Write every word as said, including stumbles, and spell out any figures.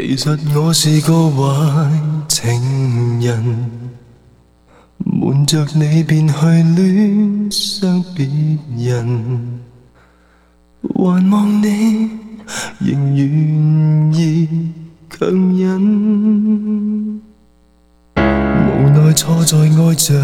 其實我是個壞情人，瞞着你便去戀上別人，還望你仍願意強忍，無奈錯在愛着